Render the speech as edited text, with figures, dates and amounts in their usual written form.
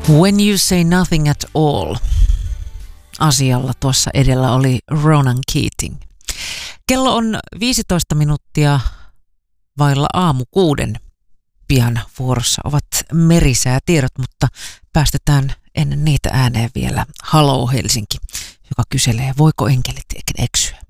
When You Say Nothing at All. Asialla tuossa edellä oli Ronan Keating. Kello on 15 minuuttia vailla aamu 6. Pian vuorossa ovat merisäätiedot, mutta päästetään ennen niitä ääneen vielä Haloo Helsinki, joka kyselee, voiko enkelit eksyä.